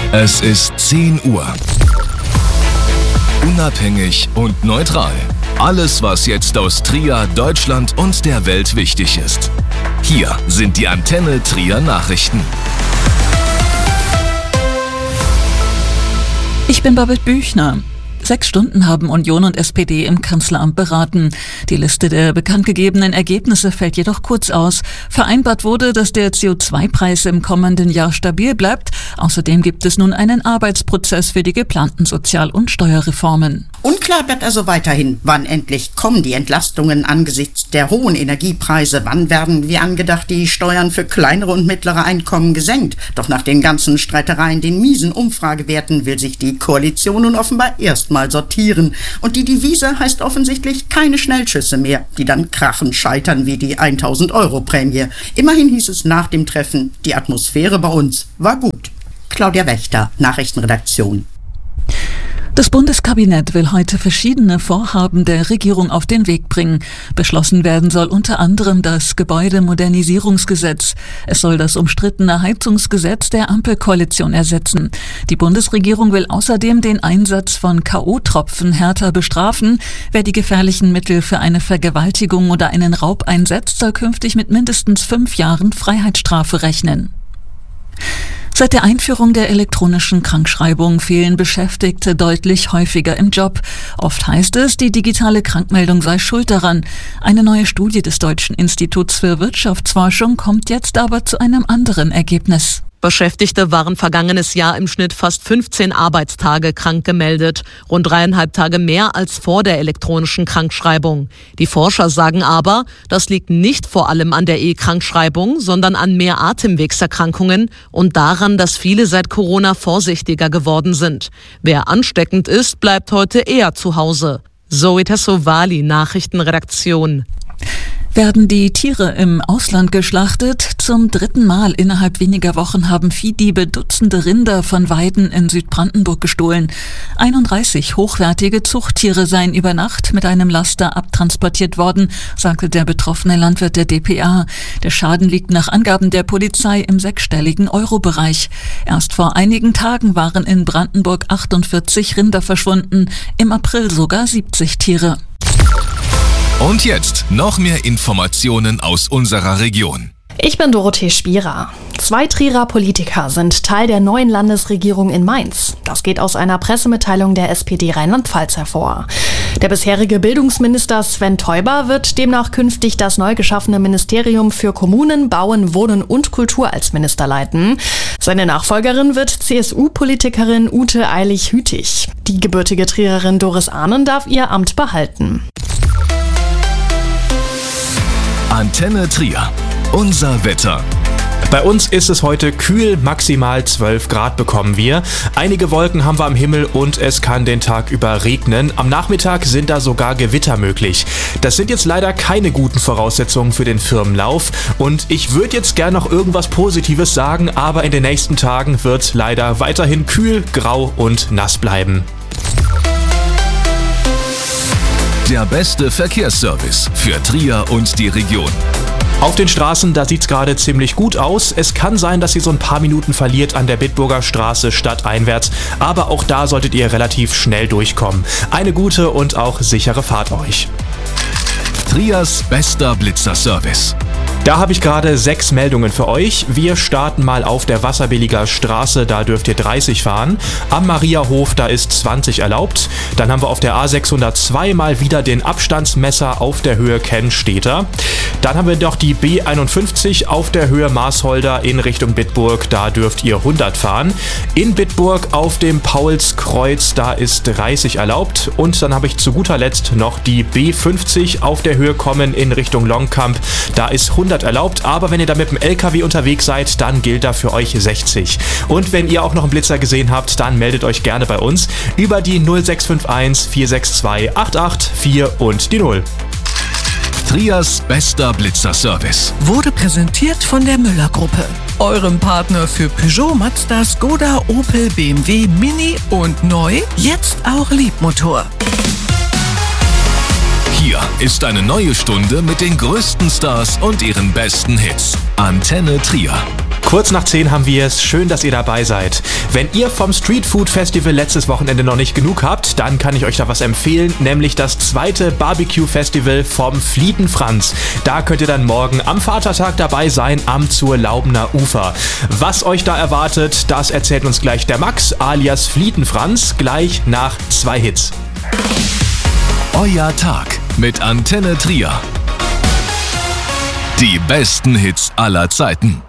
Es ist 10 Uhr. Unabhängig und neutral. Alles, was jetzt aus Trier, Deutschland und der Welt wichtig ist. Hier sind die Antenne Trier Nachrichten. Ich bin Babette Büchner. 6 Stunden haben Union und SPD im Kanzleramt beraten. Die Liste der bekanntgegebenen Ergebnisse fällt jedoch kurz aus. Vereinbart wurde, dass der CO2-Preis im kommenden Jahr stabil bleibt. Außerdem gibt es nun einen Arbeitsprozess für die geplanten Sozial- und Steuerreformen. Unklar bleibt also weiterhin, wann endlich kommen die Entlastungen angesichts der hohen Energiepreise. Wann werden, wie angedacht, die Steuern für kleinere und mittlere Einkommen gesenkt? Doch nach den ganzen Streitereien, den miesen Umfragewerten, will sich die Koalition nun offenbar erstmal sortieren. Und die Devise heißt offensichtlich keine Schnellschüsse mehr, die dann krachend scheitern wie die 1.000-Euro-Prämie. Immerhin hieß es nach dem Treffen, die Atmosphäre bei uns war gut. Claudia Wächter, Nachrichtenredaktion. Das Bundeskabinett will heute verschiedene Vorhaben der Regierung auf den Weg bringen. Beschlossen werden soll unter anderem das Gebäudemodernisierungsgesetz. Es soll das umstrittene Heizungsgesetz der Ampelkoalition ersetzen. Die Bundesregierung will außerdem den Einsatz von K.O.-Tropfen härter bestrafen. Wer die gefährlichen Mittel für eine Vergewaltigung oder einen Raub einsetzt, soll künftig mit mindestens 5 Jahren Freiheitsstrafe rechnen. Seit der Einführung der elektronischen Krankschreibung fehlen Beschäftigte deutlich häufiger im Job. Oft heißt es, die digitale Krankmeldung sei schuld daran. Eine neue Studie des Deutschen Instituts für Wirtschaftsforschung kommt jetzt aber zu einem anderen Ergebnis. Beschäftigte waren vergangenes Jahr im Schnitt fast 15 Arbeitstage krank gemeldet, rund 3,5 Tage mehr als vor der elektronischen Krankschreibung. Die Forscher sagen aber, das liegt nicht vor allem an der E-Krankschreibung, sondern an mehr Atemwegserkrankungen und daran, dass viele seit Corona vorsichtiger geworden sind. Wer ansteckend ist, bleibt heute eher zu Hause. Zoe Tassovali, Nachrichtenredaktion. Werden die Tiere im Ausland geschlachtet? Zum 3. Mal innerhalb weniger Wochen haben Viehdiebe Dutzende Rinder von Weiden in Südbrandenburg gestohlen. 31 hochwertige Zuchttiere seien über Nacht mit einem Laster abtransportiert worden, sagte der betroffene Landwirt der dpa. Der Schaden liegt nach Angaben der Polizei im 6-stelligen Euro-Bereich. Erst vor einigen Tagen waren in Brandenburg 48 Rinder verschwunden, im April sogar 70 Tiere. Und jetzt noch mehr Informationen aus unserer Region. Ich bin Dorothee Spierer. 2 Trierer Politiker sind Teil der neuen Landesregierung in Mainz. Das geht aus einer Pressemitteilung der SPD Rheinland-Pfalz hervor. Der bisherige Bildungsminister Sven Teuber wird demnach künftig das neu geschaffene Ministerium für Kommunen, Bauen, Wohnen und Kultur als Minister leiten. Seine Nachfolgerin wird CSU-Politikerin Ute Eilig-Hütig. Die gebürtige Triererin Doris Ahnen darf ihr Amt behalten. Antenne Trier. Unser Wetter. Bei uns ist es heute kühl, maximal 12 Grad bekommen wir. Einige Wolken haben wir am Himmel und es kann den Tag über regnen. Am Nachmittag sind da sogar Gewitter möglich. Das sind jetzt leider keine guten Voraussetzungen für den Firmenlauf. Und ich würde jetzt gern noch irgendwas Positives sagen, aber in den nächsten Tagen wird es leider weiterhin kühl, grau und nass bleiben. Der beste Verkehrsservice für Trier und die Region. Auf den Straßen, da sieht's gerade ziemlich gut aus. Es kann sein, dass ihr so ein paar Minuten verliert an der Bitburger Straße stadteinwärts, aber auch da solltet ihr relativ schnell durchkommen. Eine gute und auch sichere Fahrt euch. Triers bester Blitzerservice. Da habe ich gerade 6 Meldungen für euch. Wir starten mal auf der Wasserbilliger Straße, da dürft ihr 30 fahren. Am Mariahof, da ist 20 erlaubt. Dann haben wir auf der A602 mal wieder den Abstandsmesser auf der Höhe Kennstädter. Dann haben wir noch die B51 auf der Höhe Marsholder in Richtung Bitburg, da dürft ihr 100 fahren. In Bitburg auf dem Paulskreuz, da ist 30 erlaubt. Und dann habe ich zu guter Letzt noch die B50 auf der Höhe Kommen in Richtung Longkamp, da ist 100 erlaubt, aber wenn ihr da mit dem LKW unterwegs seid, dann gilt da für euch 60. Und wenn ihr auch noch einen Blitzer gesehen habt, dann meldet euch gerne bei uns über die 0651 462 884 und die 0. Triers bester Blitzerservice wurde präsentiert von der Müller-Gruppe, eurem Partner für Peugeot, Mazda, Skoda, Opel, BMW, Mini und neu, jetzt auch Liebmotor. Hier ist eine neue Stunde mit den größten Stars und ihren besten Hits. Antenne Trier. Kurz nach 10 haben wir es. Schön, dass ihr dabei seid. Wenn ihr vom Street Food Festival letztes Wochenende noch nicht genug habt, dann kann ich euch da was empfehlen, nämlich das 2. Barbecue Festival vom Flietenfranz. Da könnt ihr dann morgen am Vatertag dabei sein, am Zurlaubener Ufer. Was euch da erwartet, das erzählt uns gleich der Max alias Flietenfranz, gleich nach 2 Hits. Euer Tag mit Antenne Trier. Die besten Hits aller Zeiten.